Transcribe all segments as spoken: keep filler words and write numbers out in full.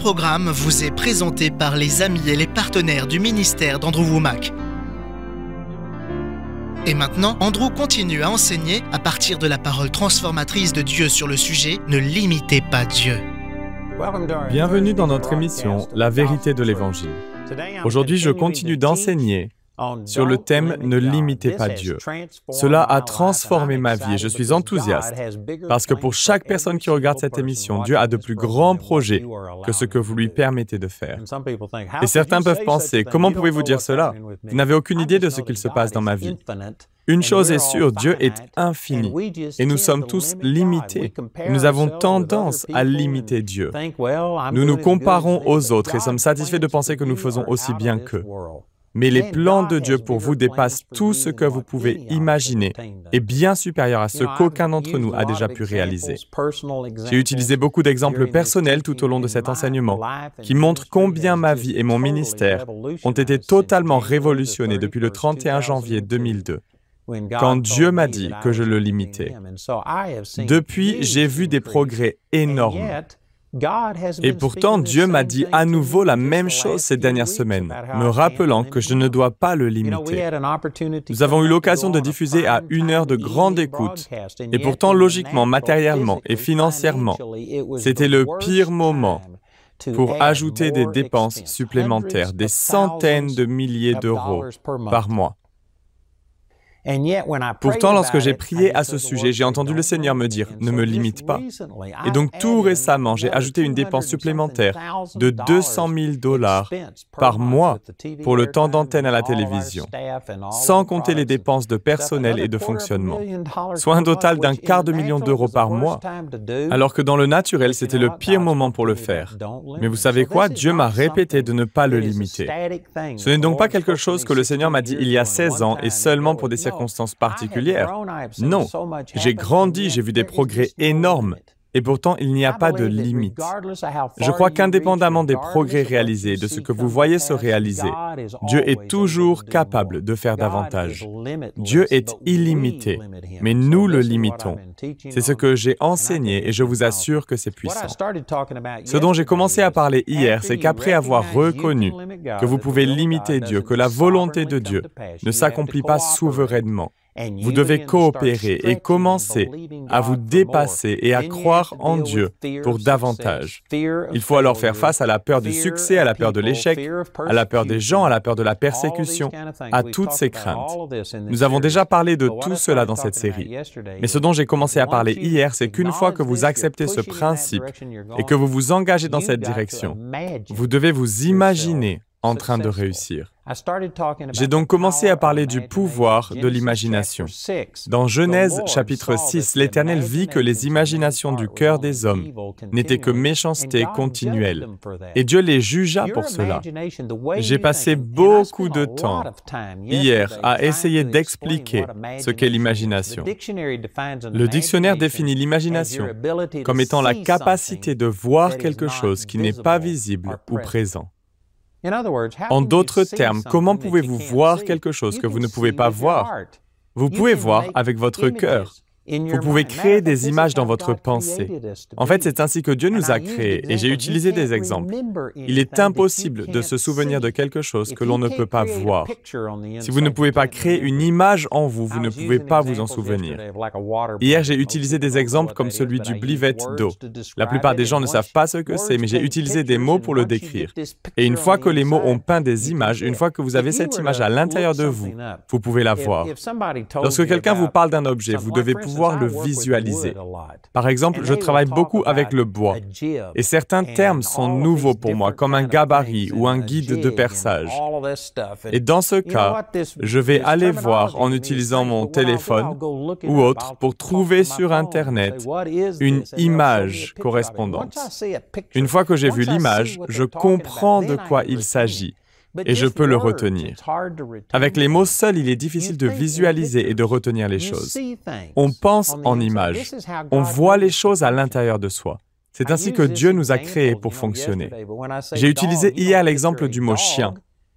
programme vous est présenté par les amis et les partenaires du ministère d'Andrew Wommack. Et maintenant, Andrew continue à enseigner à partir de la parole transformatrice de Dieu sur le sujet « Ne limitez pas Dieu ». Bienvenue dans notre émission « La vérité de l'Évangile ». Aujourd'hui, je continue d'enseigner sur le thème « Ne limitez pas Dieu ». Cela a transformé ma vie et je suis enthousiaste parce que pour chaque personne qui regarde cette émission, Dieu a de plus grands projets que ce que vous lui permettez de faire. Et certains peuvent penser « Comment pouvez-vous dire cela? Vous n'avez aucune idée de ce qu'il se passe dans ma vie. » Une chose est sûre, Dieu est infini et nous sommes tous limités. Nous avons tendance à limiter Dieu. Nous nous comparons aux autres et sommes satisfaits de penser que nous faisons aussi bien qu'eux. Mais les plans de Dieu pour vous dépassent tout ce que vous pouvez imaginer et bien supérieur à ce qu'aucun d'entre nous a déjà pu réaliser. J'ai utilisé beaucoup d'exemples personnels tout au long de cet enseignement qui montrent combien ma vie et mon ministère ont été totalement révolutionnés depuis le trente et un janvier deux mille deux. Quand Dieu m'a dit que je le limitais. Depuis, j'ai vu des progrès énormes. Et pourtant, Dieu m'a dit à nouveau la même chose ces dernières semaines, me rappelant que je ne dois pas le limiter. Nous avons eu l'occasion de diffuser à une heure de grande écoute, et pourtant, logiquement, matériellement et financièrement, c'était le pire moment pour ajouter des dépenses supplémentaires, des centaines de milliers d'euros par mois. Pourtant, lorsque j'ai prié à ce sujet, j'ai entendu le Seigneur me dire « Ne me limite pas ». Et donc, tout récemment, j'ai ajouté une dépense supplémentaire de deux cent mille dollars par mois pour le temps d'antenne à la télévision, sans compter les dépenses de personnel et de fonctionnement, soit un total d'un quart de million d'euros par mois, alors que dans le naturel, c'était le pire moment pour le faire. Mais vous savez quoi? Dieu m'a répété de ne pas le limiter. Ce n'est donc pas quelque chose que le Seigneur m'a dit il y a seize ans et seulement pour des circonstances particulières. Non, j'ai grandi, j'ai vu des progrès énormes. Et pourtant, il n'y a pas de limite. Je crois qu'indépendamment des progrès réalisés, de ce que vous voyez se réaliser, Dieu est toujours capable de faire davantage. Dieu est illimité, mais nous le limitons. C'est ce que j'ai enseigné et je vous assure que c'est puissant. Ce dont j'ai commencé à parler hier, c'est qu'après avoir reconnu que vous pouvez limiter Dieu, que la volonté de Dieu ne s'accomplit pas souverainement, vous devez coopérer et commencer à vous dépasser et à croire en Dieu pour davantage. Il faut alors faire face à la peur du succès, à la peur de l'échec, à la peur des gens, à la peur de la persécution, à toutes ces craintes. Nous avons déjà parlé de tout cela dans cette série. Mais ce dont j'ai commencé à parler hier, c'est qu'une fois que vous acceptez ce principe et que vous vous engagez dans cette direction, vous devez vous imaginer en train de réussir. J'ai donc commencé à parler du pouvoir de l'imagination. Dans Genèse chapitre six, l'Éternel vit que les imaginations du cœur des hommes n'étaient que méchanceté continuelle, et Dieu les jugea pour cela. J'ai passé beaucoup de temps hier à essayer d'expliquer ce qu'est l'imagination. Le dictionnaire définit l'imagination comme étant la capacité de voir quelque chose qui n'est pas visible ou présent. En d'autres termes, comment pouvez-vous voir quelque chose que vous ne pouvez pas voir? Vous pouvez voir avec votre cœur. Vous pouvez créer des images dans votre pensée. En fait, c'est ainsi que Dieu nous a créés, et j'ai utilisé des exemples. Il est impossible de se souvenir de quelque chose que l'on ne peut pas voir. Si vous ne pouvez pas créer une image en vous, vous ne pouvez pas vous en souvenir. Hier, j'ai utilisé des exemples comme celui du blivette d'eau. La plupart des gens ne savent pas ce que c'est, mais j'ai utilisé des mots pour le décrire. Et une fois que les mots ont peint des images, une fois que vous avez cette image à l'intérieur de vous, vous pouvez la voir. Lorsque quelqu'un vous parle d'un objet, vous devez pouvoir pouvoir le visualiser. Par exemple, je travaille beaucoup avec le bois, et certains termes sont nouveaux pour moi, comme un gabarit ou un guide de perçage. Et dans ce cas, je vais aller voir en utilisant mon téléphone ou autre pour trouver sur Internet une image correspondante. Une fois que j'ai vu l'image, je comprends de quoi il s'agit. Et je peux le retenir. Avec les mots seuls, il est difficile de visualiser et de retenir les choses. On pense en images. On voit les choses à l'intérieur de soi. C'est ainsi que Dieu nous a créés pour fonctionner. J'ai utilisé hier l'exemple du mot « chien ».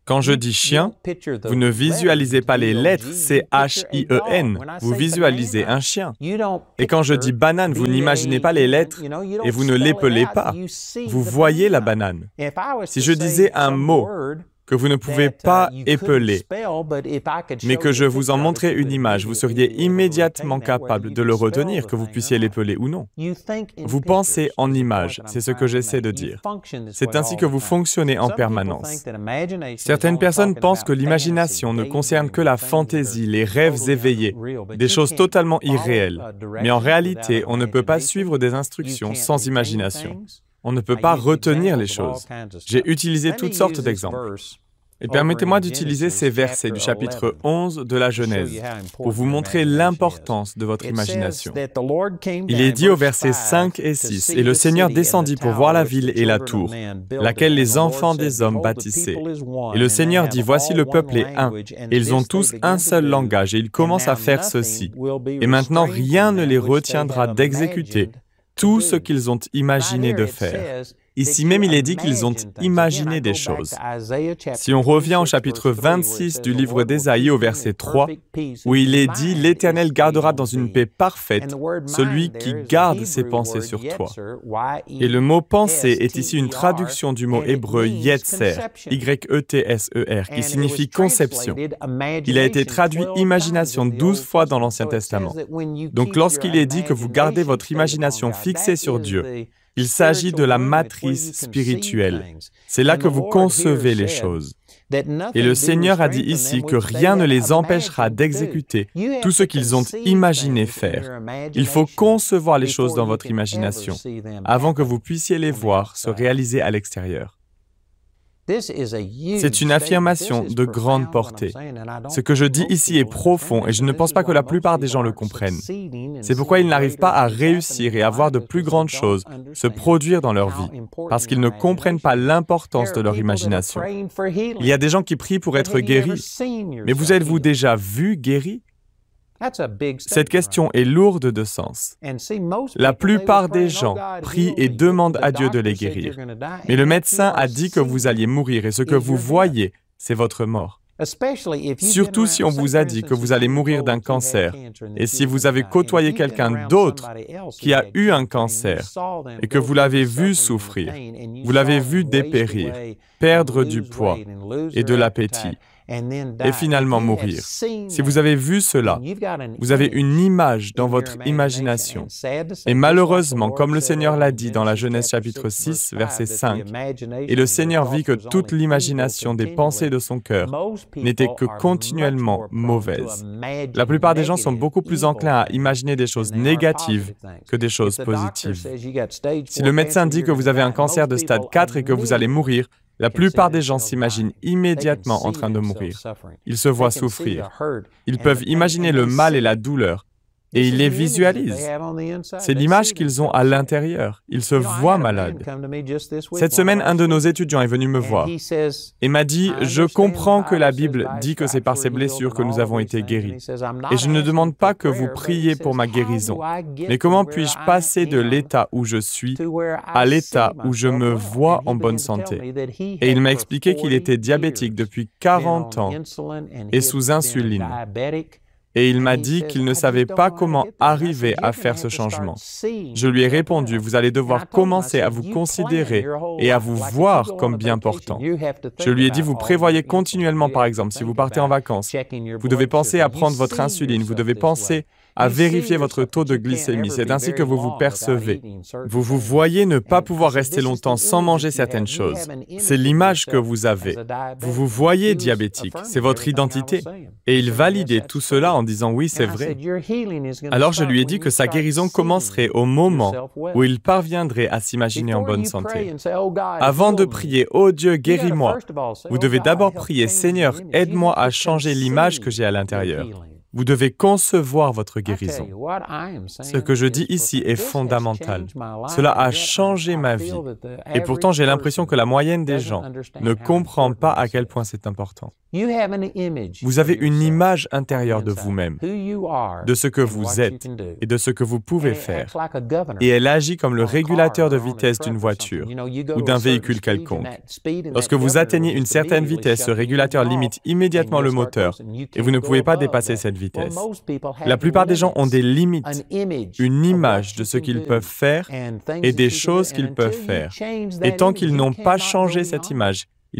Quand je dis chien, vous ne visualisez pas les lettres C H I E N, vous visualisez un chien. Et quand je dis banane, vous n'imaginez pas les lettres et vous ne l'épelez pas. Vous voyez la banane. Si je disais un mot que vous ne pouvez pas épeler, mais que je vous en montrais une image, vous seriez immédiatement capable de le retenir, que vous puissiez l'épeler ou non. Vous pensez en images, c'est ce que j'essaie de dire. C'est ainsi que vous fonctionnez en permanence. Certaines personnes pensent que l'imagination ne concerne que la fantaisie, les rêves éveillés, des choses totalement irréelles. Mais en réalité, on ne peut pas suivre des instructions sans imagination. On ne peut pas retenir les choses. J'ai utilisé toutes sortes d'exemples. Et permettez-moi d'utiliser ces versets du chapitre onze de la Genèse pour vous montrer l'importance de votre imagination. Il est dit au versets cinq et six, « Et le Seigneur descendit pour voir la ville et la tour, laquelle les enfants des hommes bâtissaient. Et le Seigneur dit, voici le peuple est un, et ils ont tous un seul langage, et ils commencent à faire ceci. Et maintenant, rien ne les retiendra d'exécuter tout ce qu'ils ont imaginé de faire. » Ici même, il est dit qu'ils ont imaginé des choses. Si on revient au chapitre vingt-six du livre d'Ésaïe au verset trois, où il est dit « L'Éternel gardera dans une paix parfaite celui qui garde ses pensées sur toi ». Et le mot « pensée » est ici une traduction du mot hébreu « yetzer », Y E T S E R, qui signifie « conception ». Il a été traduit « imagination » douze fois dans l'Ancien Testament. Donc lorsqu'il est dit que vous gardez votre imagination fixée sur Dieu, il s'agit de la matrice spirituelle. C'est là que vous concevez les choses. Et le Seigneur a dit ici que rien ne les empêchera d'exécuter tout ce qu'ils ont imaginé faire. Il faut concevoir les choses dans votre imagination avant que vous puissiez les voir se réaliser à l'extérieur. C'est une affirmation de grande portée. Ce que je dis ici est profond et je ne pense pas que la plupart des gens le comprennent. C'est pourquoi ils n'arrivent pas à réussir et à voir de plus grandes choses se produire dans leur vie, parce qu'ils ne comprennent pas l'importance de leur imagination. Il y a des gens qui prient pour être guéris, mais vous êtes-vous déjà vu guéri? Cette question est lourde de sens. La plupart des gens prient et demandent à Dieu de les guérir. Mais le médecin a dit que vous alliez mourir et ce que vous voyez, c'est votre mort. Surtout si on vous a dit que vous allez mourir d'un cancer et si vous avez côtoyé quelqu'un d'autre qui a eu un cancer et que vous l'avez vu souffrir, vous l'avez vu dépérir, perdre du poids et de l'appétit, et finalement mourir. Si vous avez vu cela, vous avez une image dans votre imagination. Et malheureusement, comme le Seigneur l'a dit dans la Genèse chapitre six, verset cinq, « Et le Seigneur vit que toute l'imagination des pensées de son cœur n'était que continuellement mauvaise. » La plupart des gens sont beaucoup plus enclins à imaginer des choses négatives que des choses positives. Si le médecin dit que vous avez un cancer de stade quatre et que vous allez mourir, la plupart des gens s'imaginent immédiatement en train de mourir. Ils se voient souffrir. Ils peuvent imaginer le mal et la douleur, et ils les visualisent. C'est l'image qu'ils ont à l'intérieur. Ils se voient malades. Cette semaine, un de nos étudiants est venu me voir et m'a dit « Je comprends que la Bible dit que c'est par ces blessures que nous avons été guéris. Et je ne demande pas que vous priez pour ma guérison. Mais comment puis-je passer de l'état où je suis à l'état où je me vois en bonne santé ?» Et il m'a expliqué qu'il était diabétique depuis quarante ans et sous insuline. Et il m'a dit qu'il ne savait pas comment arriver à faire ce changement. Je lui ai répondu, vous allez devoir commencer à vous considérer et à vous voir comme bien portant. Je lui ai dit, vous prévoyez continuellement, par exemple, si vous partez en vacances, vous devez penser à prendre votre insuline, vous devez penser à vérifier votre taux de glycémie. C'est ainsi que vous vous percevez. Vous vous voyez ne pas pouvoir rester longtemps sans manger certaines choses. C'est l'image que vous avez. Vous vous voyez diabétique. C'est votre identité. Et il validait tout cela en disant « oui, c'est vrai ». Alors je lui ai dit que sa guérison commencerait au moment où il parviendrait à s'imaginer en bonne santé. Avant de prier « Oh Dieu, guéris-moi », vous devez d'abord prier « Seigneur, aide-moi à changer l'image que j'ai à l'intérieur ». Vous devez concevoir votre guérison. Ce que je dis ici est fondamental. Cela a changé ma vie. Et pourtant, j'ai l'impression que la moyenne des gens ne comprend pas à quel point c'est important. Vous avez une image intérieure de vous-même, de ce que vous êtes et de ce que vous pouvez faire. Et elle agit comme le régulateur de vitesse d'une voiture ou d'un véhicule quelconque. Lorsque vous atteignez une certaine vitesse, ce régulateur limite immédiatement le moteur et vous ne pouvez pas dépasser cette vitesse. La plupart des gens ont des limites, une image de ce qu'ils peuvent faire et des choses qu'ils peuvent faire. Et tant qu'ils n'ont pas changé cette image,